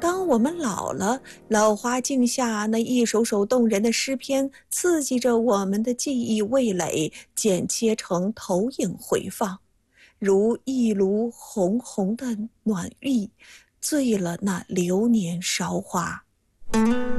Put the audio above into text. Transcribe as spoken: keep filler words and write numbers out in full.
当我们老了，老花镜下那一首首动人的诗篇，刺激着我们的记忆味蕾，剪切成投影回放，如一炉红红的暖玉，醉了那流年韶华。